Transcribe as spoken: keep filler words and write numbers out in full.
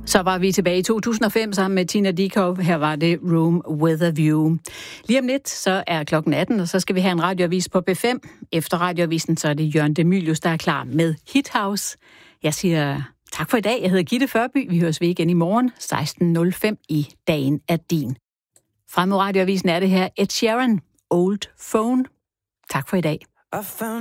Så var vi tilbage i to tusind og fem sammen med Tina Dickow. Her var det Room with a View. Lige om lidt, så er klokken atten, og så skal vi have en radioavis på B fem. Efter radioavisen, så er det Jørgen de Mylius, der er klar med Hit House. Jeg siger tak for i dag. Jeg hedder Gitte Førby. Vi høres ved igen i morgen, seksten nul fem i Dagen er din. Frem mod radioavisen er det her Ed Sheeran, Old Phone. Tak for i dag.